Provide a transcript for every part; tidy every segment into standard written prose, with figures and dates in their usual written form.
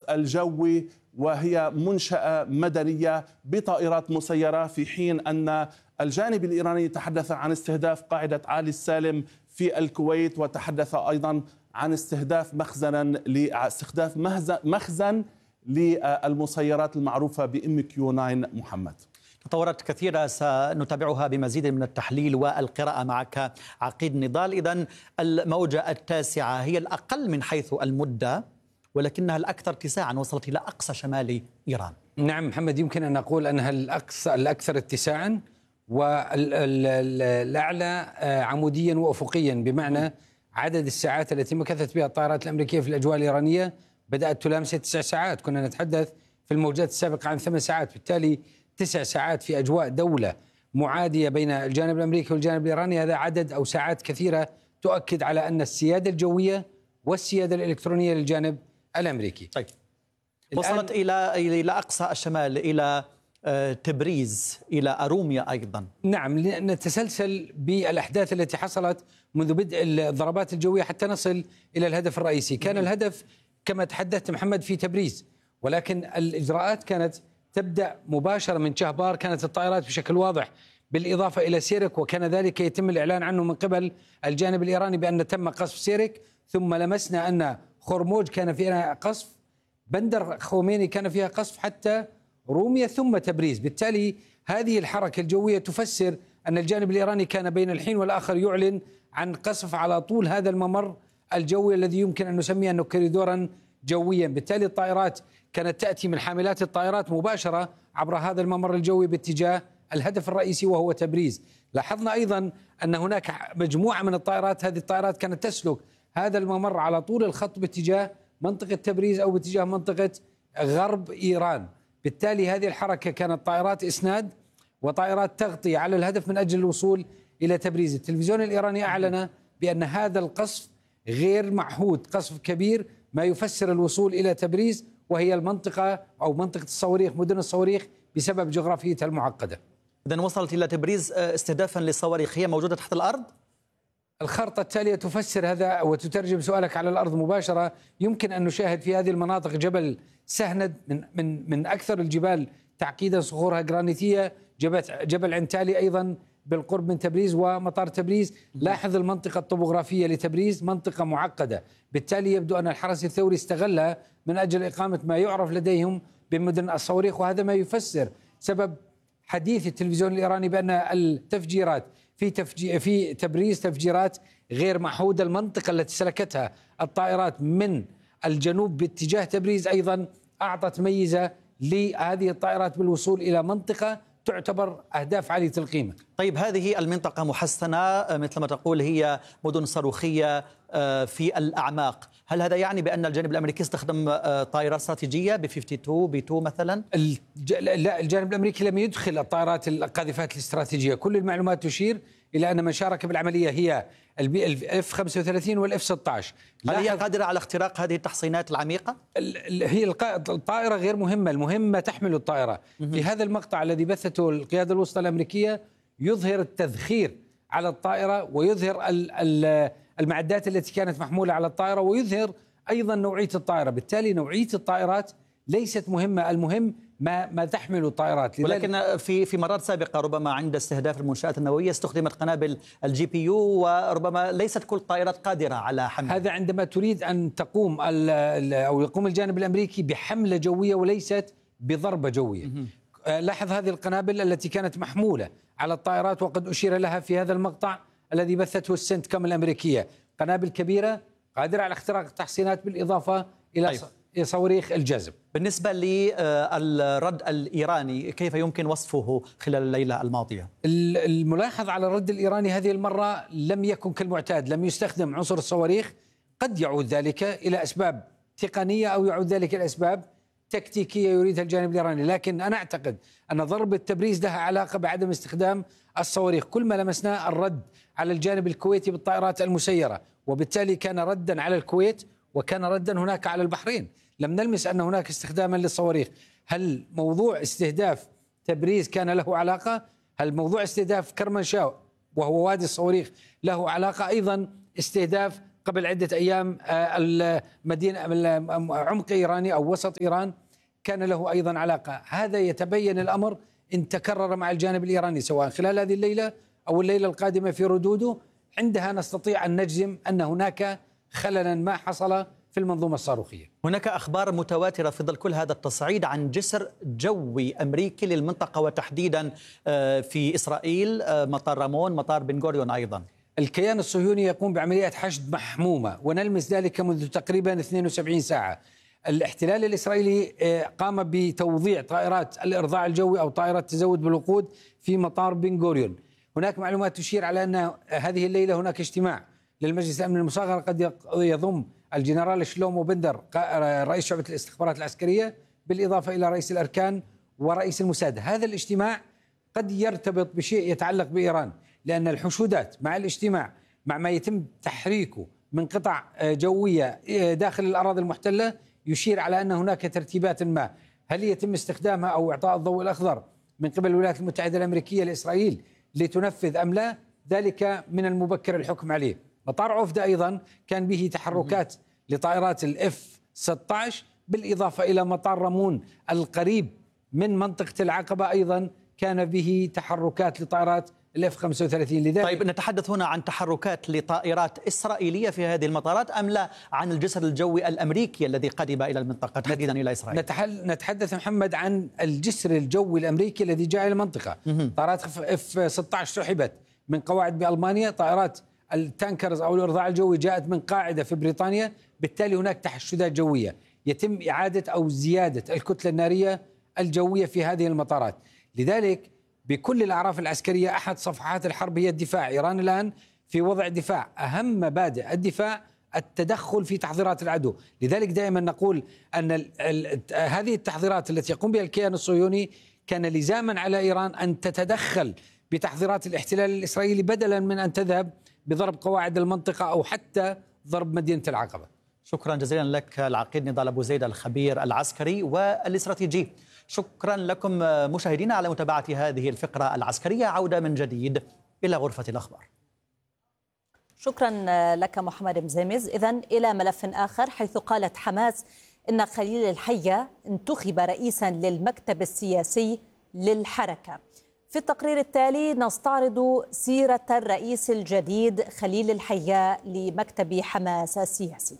الجوي، وهي منشأة مدنية بطائرات مسيرة، في حين أن الجانب الإيراني تحدث عن استهداف قاعدة علي السالم في الكويت، وتحدث أيضا عن استهداف مخزن للمسيرات المعروفة بMQ-9 محمد. تطورات كثيرة سنتابعها بمزيد من التحليل والقراءة معك عقيد نضال. إذن الموجة التاسعة هي الأقل من حيث المدة، ولكنها الأكثر اتساعا، وصلت إلى أقصى شمال إيران. نعم محمد، يمكن أن نقول أنها الأكثر اتساعا والأعلى عموديا وأفقيا، بمعنى عدد الساعات التي مكثت بها الطائرات الأمريكية في الأجواء الإيرانية بدأت تلامس 9 ساعات. كنا نتحدث في الموجات السابقة عن 8 ساعات، بالتالي 9 ساعات في أجواء دولة معادية بين الجانب الأمريكي والجانب الإيراني، هذا عدد أو ساعات كثيرة تؤكد على أن السيادة الجوية والسيادة الإلكترونية للجانب الأمريكي. طيب. وصلت إلى أقصى الشمال، إلى تبريز، إلى أروميا أيضا. نعم، نتسلسل بالأحداث التي حصلت منذ بدء الضربات الجوية حتى نصل إلى الهدف الرئيسي. كان الهدف كما تحدثت محمد في تبريز، ولكن الإجراءات كانت تبدأ مباشرة من شهبار. كانت الطائرات بشكل واضح بالإضافة إلى سيرك، وكان ذلك يتم الإعلان عنه من قبل الجانب الإيراني بأن تم قصف سيرك، ثم لمسنا أن خرموج كان فيها قصف، بندر خوميني كان فيها قصف، حتى روميا ثم تبريز. بالتالي هذه الحركة الجوية تفسر أن الجانب الإيراني كان بين الحين والآخر يعلن عن قصف على طول هذا الممر الجوي الذي يمكن أن نسميه أنه كوريدورا جويا. بالتالي الطائرات كانت تأتي من حاملات الطائرات مباشرة عبر هذا الممر الجوي باتجاه الهدف الرئيسي وهو تبريز. لاحظنا أيضا أن هناك مجموعة من الطائرات، هذه الطائرات كانت تسلك هذا الممر على طول الخط باتجاه منطقة تبريز أو باتجاه منطقة غرب إيران. بالتالي هذه الحركة كانت طائرات إسناد وطائرات تغطية على الهدف من أجل الوصول إلى تبريز. التلفزيون الإيراني أعلن بأن هذا القصف غير معهود، قصف كبير، ما يفسر الوصول إلى تبريز، وهي المنطقة أو منطقة الصواريخ، مدن الصواريخ، بسبب جغرافيتها المعقدة. إذن وصلت إلى تبريز استهدافا للصواريخ، هي موجودة تحت الأرض؟ الخرطة التالية تفسر هذا وتترجم سؤالك على الأرض مباشرة. يمكن أن نشاهد في هذه المناطق جبل سهند من أكثر الجبال تعقيدا، صخورها جرانيتية، جبل عنتالي أيضا بالقرب من تبريز ومطار تبريز. لاحظ المنطقة الطبوغرافية لتبريز، منطقة معقدة، بالتالي يبدو أن الحرس الثوري استغلها من أجل إقامة ما يعرف لديهم بمدن الصواريخ، وهذا ما يفسر سبب حديث التلفزيون الإيراني بأن التفجيرات في تبريز تفجيرات غير معهودة. المنطقة التي سلكتها الطائرات من الجنوب باتجاه تبريز أيضا أعطت ميزة لهذه الطائرات بالوصول إلى منطقة تعتبر أهداف عالية القيمة. طيب، هذه المنطقة محسنة مثل ما تقول، هي مدن صاروخية في الأعماق، هل هذا يعني بأن الجانب الأمريكي استخدم طائرات استراتيجية ب-52 مثلا؟ لا، الجانب الأمريكي لم يدخل الطائرات القاذفات الاستراتيجية. كل المعلومات تشير إلى أن من شارك بالعملية هي F-35 والF-16. هل هي قادرة على اختراق هذه التحصينات العميقة؟ هي الطائرة غير مهمة، المهمة تحمل الطائرة. في هذا المقطع الذي بثته القيادة الوسطى الأمريكية يظهر التذخير على الطائرة، ويظهر المعدات التي كانت محمولة على الطائرة، ويظهر أيضا نوعية الطائرة. بالتالي نوعية الطائرات ليست مهمة، المهم ما تحمل الطائرات. ولكن في مرات سابقة ربما عند استهداف المنشآت النووية استخدمت قنابل الGPU، وربما ليست كل الطائرات قادرة على حمل هذا. عندما تريد أن تقوم أو يقوم الجانب الأمريكي بحملة جوية وليست بضربة جوية. لاحظ هذه القنابل التي كانت محمولة على الطائرات، وقد أشير لها في هذا المقطع الذي بثته السنتكم الأمريكية، قنابل كبيرة قادرة على اختراق التحصينات بالإضافة إلى صواريخ الجذب. بالنسبة للرد الإيراني، كيف يمكن وصفه خلال الليلة الماضية؟ الملاحظ على الرد الإيراني هذه المرة لم يكن كالمعتاد، لم يستخدم عنصر الصواريخ. قد يعود ذلك إلى أسباب تقنية أو يعود ذلك إلى أسباب تكتيكية يريدها الجانب الإيراني، لكن أنا أعتقد أن ضربة تبريز لها علاقة بعدم استخدام الصواريخ. كل ما لمسناه الرد على الجانب الكويتي بالطائرات المسيرة، وبالتالي كان ردا على الكويت وكان ردا هناك على البحرين. لم نلمس أن هناك استخداما للصواريخ. هل موضوع استهداف تبريز كان له علاقة؟ هل موضوع استهداف كرمانشاه وهو وادي الصواريخ له علاقة؟ أيضا استهداف قبل عدة أيام المدينة عمق إيراني أو وسط إيران كان له أيضا علاقة. هذا يتبين الأمر إن تكرر مع الجانب الإيراني سواء خلال هذه الليلة أو الليلة القادمة في ردوده، عندها نستطيع أن نجزم أن هناك خللا ما حصل في المنظومة الصاروخية. هناك أخبار متواترة في ظل كل هذا التصعيد عن جسر جوي أمريكي للمنطقة وتحديدا في إسرائيل، مطار رامون، مطار بن غوريون أيضا. الكيان الصهيوني يقوم بعمليات حشد محمومة ونلمس ذلك منذ تقريبا 72 ساعة. الاحتلال الإسرائيلي قام بتوضيع طائرات الإرضاع الجوي أو طائرات تزود بالوقود في مطار بن غوريون. هناك معلومات تشير على أن هذه الليلة هناك اجتماع للمجلس الأمن المصغر قد يضم الجنرال شلومو بندر رئيس شعبة الاستخبارات العسكرية بالإضافة إلى رئيس الأركان ورئيس الموساد. هذا الاجتماع قد يرتبط بشيء يتعلق بإيران، لأن الحشودات مع الاجتماع مع ما يتم تحريكه من قطع جوية داخل الأراضي المحتلة يشير على أن هناك ترتيبات ما، هل يتم استخدامها أو إعطاء الضوء الأخضر من قبل الولايات المتحدة الأمريكية لإسرائيل لتنفذ أم لا، ذلك من المبكر الحكم عليه. مطار عفدة أيضا كان به تحركات لطائرات F-16 بالإضافة إلى مطار رامون القريب من منطقة العقبة أيضا كان به تحركات لطائرات F-35. لذلك طيب نتحدث هنا عن تحركات لطائرات إسرائيلية في هذه المطارات أم لا عن الجسر الجوي الأمريكي الذي قدم إلى المنطقة تحديدا إلى إسرائيل؟ نتحدث محمد عن الجسر الجوي الأمريكي الذي جاء إلى المنطقة. طائرات F-16 سحبت من قواعد بألمانيا، طائرات التانكرز أو الإرضاع الجوي جاءت من قاعدة في بريطانيا، بالتالي هناك تحشدات جوية يتم إعادة أو زيادة الكتلة النارية الجوية في هذه المطارات. لذلك بكل الأعراف العسكرية أحد صفحات الحرب هي الدفاع. إيران الآن في وضع دفاع، أهم مبادئ الدفاع التدخل في تحضيرات العدو. لذلك دائما نقول أن هذه التحضيرات التي يقوم بها الكيان الصهيوني كان لزاما على إيران أن تتدخل بتحضيرات الاحتلال الإسرائيلي بدلا من أن تذهب بضرب قواعد المنطقة أو حتى ضرب مدينة العقبة. شكرا جزيلا لك العقيد نضال أبو زيد الخبير العسكري والاستراتيجي. شكرا لكم مشاهدينا على متابعة هذه الفقرة العسكرية. عودة من جديد إلى غرفة الأخبار. شكرا لك محمد مزامز. إذن إلى ملف آخر، حيث قالت حماس إن خليل الحية انتخب رئيسا للمكتب السياسي للحركة. في التقرير التالي نستعرض سيرة الرئيس الجديد خليل الحية لمكتب حماس السياسي.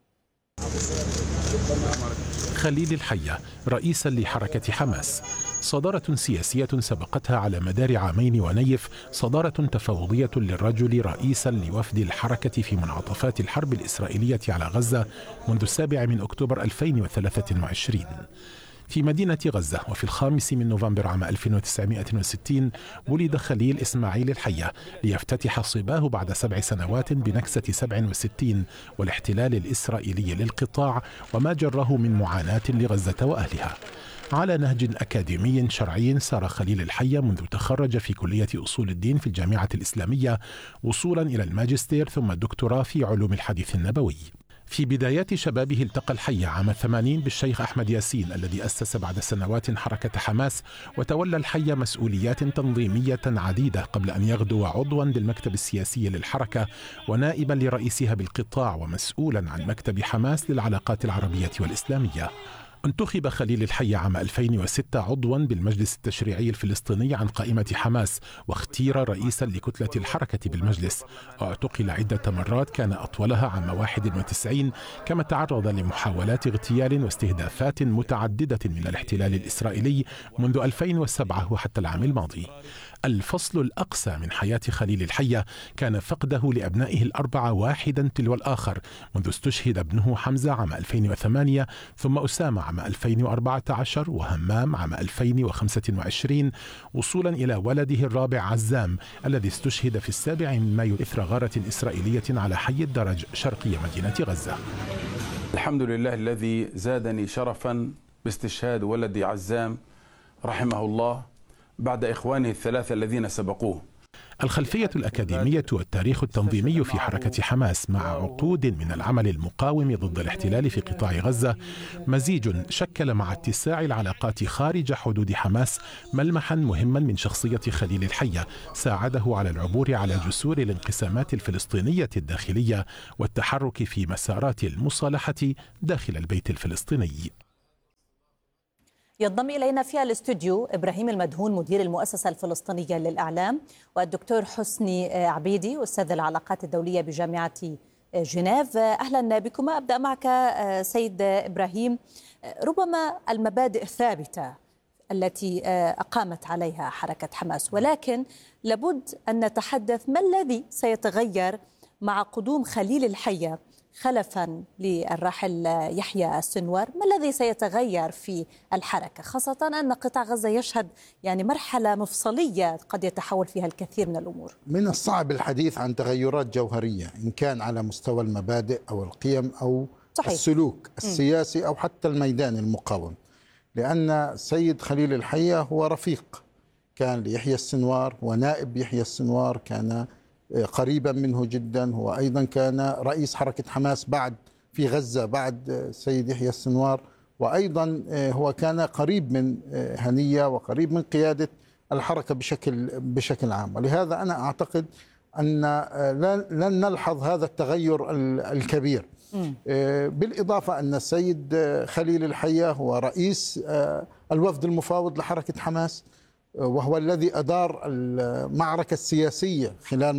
خليل الحية رئيسا لحركة حماس، صدارة سياسية سبقتها على مدار عامين ونيف صدارة تفاوضية للرجل رئيسا لوفد الحركة في منعطفات الحرب الإسرائيلية على غزة منذ 7 أكتوبر 2023. في مدينة غزة وفي 5 نوفمبر عام 1960 ولد خليل إسماعيل الحية ليفتتح صباه بعد 7 سنوات بنكسة 67 والاحتلال الإسرائيلي للقطاع وما جره من معاناة لغزة وأهلها. على نهج أكاديمي شرعي سار خليل الحية منذ تخرج في كلية أصول الدين في الجامعة الإسلامية وصولا إلى الماجستير ثم الدكتوراه في علوم الحديث النبوي. في بدايات شبابه التقى الحية عام 80 بالشيخ أحمد ياسين الذي أسس بعد سنوات حركة حماس، وتولى الحية مسؤوليات تنظيمية عديدة قبل أن يغدو عضوا للمكتب السياسي للحركة ونائبا لرئيسها بالقطاع ومسؤولا عن مكتب حماس للعلاقات العربية والإسلامية. انتخب خليل الحية عام 2006 عضوا بالمجلس التشريعي الفلسطيني عن قائمة حماس واختير رئيسا لكتلة الحركة بالمجلس. اعتقل عدة مرات كان أطولها عام 91، كما تعرض لمحاولات اغتيال واستهدافات متعددة من الاحتلال الإسرائيلي منذ 2007 وحتى العام الماضي. الفصل الأقسى من حياة خليل الحية كان فقده لأبنائه الأربعة واحدا تلو الآخر منذ استشهد ابنه حمزة عام 2008 ثم أسامة عام 2014 وهمام عام 2025 وصولا إلى ولده الرابع عزام الذي استشهد في 7 مايو إثر غارة إسرائيلية على حي الدرج شرقي مدينة غزة. الحمد لله الذي زادني شرفا باستشهاد ولدي عزام رحمه الله بعد إخوانه الثلاثة الذين سبقوه. الخلفية الأكاديمية والتاريخ التنظيمي في حركة حماس مع عقود من العمل المقاوم ضد الاحتلال في قطاع غزة مزيج شكل مع اتساع العلاقات خارج حدود حماس ملمحا مهما من شخصية خليل الحية ساعده على العبور على جسور الانقسامات الفلسطينية الداخلية والتحرك في مسارات المصالحة داخل البيت الفلسطيني. ينضم إلينا في الاستوديو إبراهيم المدهون مدير المؤسسة الفلسطينية للإعلام، والدكتور حسني عبيدي أستاذ العلاقات الدولية بجامعة جنيف. أهلا بكما. أبدأ معك سيد إبراهيم. ربما المبادئ ثابتة التي أقامت عليها حركة حماس، ولكن لابد أن نتحدث ما الذي سيتغير مع قدوم خليل الحية خلفا للراحل يحيى السنوار. ما الذي سيتغير في الحركة، خاصة أن قطاع غزة يشهد مرحلة مفصلية قد يتحول فيها الكثير من الأمور؟ من الصعب الحديث عن تغيرات جوهرية إن كان على مستوى المبادئ أو القيم أو صحيح. السلوك السياسي أو حتى الميدان المقاوم، لأن السيد خليل الحية هو رفيق كان ليحيى السنوار ونائب يحيى السنوار، كان قريبا منه جدا. هو أيضا كان رئيس حركة حماس بعد في غزة بعد السيد يحيى السنوار، وأيضا هو كان قريب من هنية وقريب من قيادة الحركة بشكل عام. ولهذا أنا أعتقد أن لن نلحظ هذا التغير الكبير. بالإضافة أن السيد خليل الحية هو رئيس الوفد المفاوض لحركة حماس، وهو الذي أدار المعركة السياسية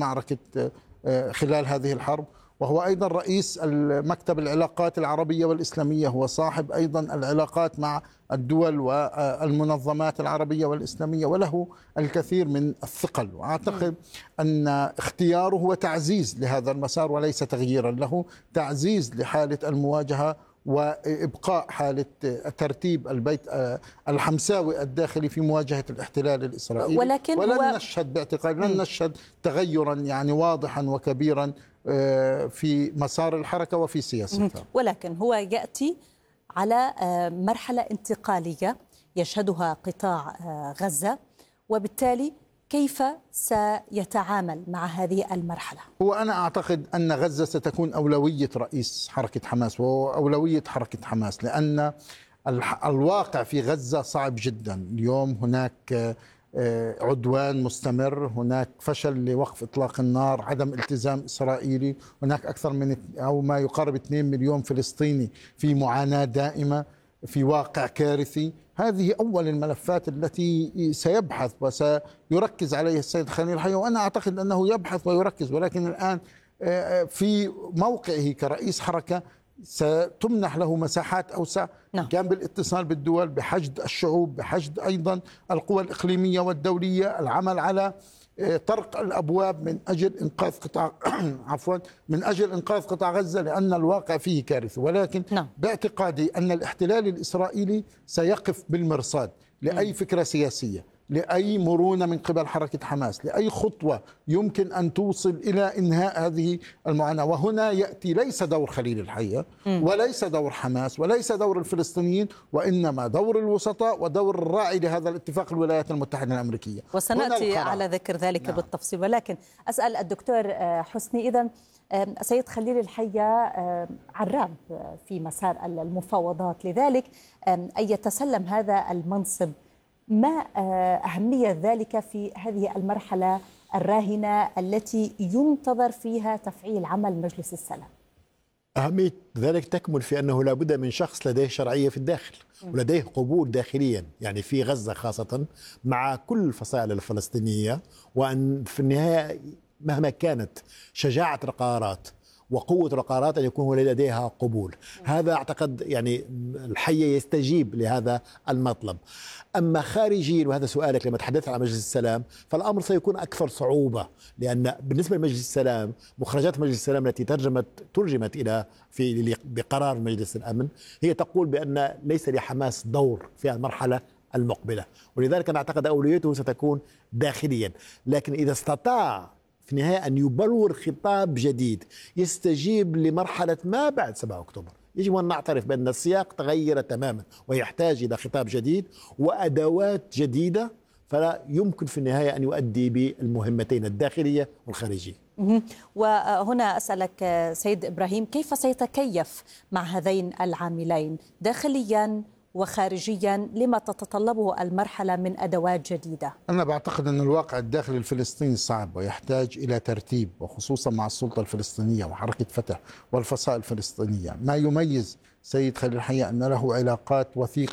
خلال هذه الحرب، وهو أيضا رئيس مكتب العلاقات العربية والإسلامية، هو صاحب أيضا العلاقات مع الدول والمنظمات العربية والإسلامية، وله الكثير من الثقل. وأعتقد أن اختياره هو تعزيز لهذا المسار وليس تغييرا له، تعزيز لحالة المواجهة وإبقاء حالة ترتيب البيت الحمساوي الداخلي في مواجهة الاحتلال الإسرائيلي. ولن نشهد باعتقاد لن نشهد تغيرا واضحا وكبيرا في مسار الحركة وفي سياستها. ولكن هو يأتي على مرحلة انتقالية يشهدها قطاع غزة، وبالتالي كيف سيتعامل مع هذه المرحلة؟ هو أنا أعتقد أن غزة ستكون أولوية رئيس حركة حماس وأولوية حركة حماس، لأن الواقع في غزة صعب جدا. اليوم هناك عدوان مستمر، هناك فشل لوقف إطلاق النار، عدم التزام إسرائيلي، هناك أكثر من أو ما يقارب 2 مليون فلسطيني في معاناة دائمة، في واقع كارثي. هذه أول الملفات التي سيبحث وسيركز عليها السيد خليل الحية، وأنا أعتقد أنه يبحث ويركز. ولكن الآن في موقعه كرئيس حركة ستمنح له مساحات أوسع، كان بالاتصال بالدول، بحشد الشعوب، بحشد أيضا القوى الإقليمية والدولية، العمل على طرق الأبواب من أجل إنقاذ قطاع من أجل إنقاذ قطاع غزة، لأن الواقع فيه كارثة. ولكن باعتقادي أن الاحتلال الإسرائيلي سيقف بالمرصاد لأي فكرة سياسية، لأي مرونة من قبل حركة حماس، لأي خطوة يمكن أن توصل إلى إنهاء هذه المعاناة. وهنا يأتي ليس دور خليل الحية وليس دور حماس وليس دور الفلسطينيين، وإنما دور الوسطاء ودور الراعي لهذا الاتفاق الولايات المتحدة الأمريكية، وسنأتي على ذكر ذلك بالتفصيل. ولكن أسأل الدكتور حسني، إذن سيد خليل الحية عراب في مسار المفاوضات، لذلك أن يتسلم هذا المنصب، ما أهمية ذلك في هذه المرحلة الراهنة التي ينتظر فيها تفعيل عمل مجلس السلام؟ أهمية ذلك تكمن في أنه لا بد من شخص لديه شرعية في الداخل ولديه قبول داخليا، يعني في غزة خاصة مع كل الفصائل الفلسطينية، وأن في النهاية مهما كانت شجاعة القرارات وقوة القرارات أن يكون لديها قبول. هذا أعتقد يعني الحية يستجيب لهذا المطلب. أما خارجيا، وهذا سؤالك لما تحدثت عن مجلس السلام، فالأمر سيكون أكثر صعوبة، لأن بالنسبة لمجلس السلام مخرجات مجلس السلام التي ترجمت إلى بقرار مجلس الأمن هي تقول بأن ليس لحماس دور في المرحلة المقبلة، ولذلك أنا أعتقد أولويته ستكون داخليا. لكن إذا استطاع في النهاية أن يبلور خطاب جديد يستجيب لمرحلة ما بعد 7 أكتوبر، يجب أن نعترف بأن السياق تغير تماما ويحتاج إلى خطاب جديد وأدوات جديدة فلا يمكن في النهاية أن يؤدي بالمهمتين الداخلية والخارجية. وهنا أسألك سيد إبراهيم، كيف سيتكيف مع هذين العاملين داخليا وخارجيا لما تتطلبه المرحلة من أدوات جديدة؟ أنا بعتقد أن الواقع الداخلي الفلسطيني صعب ويحتاج إلى ترتيب، وخصوصا مع السلطة الفلسطينية وحركة فتح والفصائل الفلسطينية. ما يميز سيد خليل الحية أن له علاقات وثيقة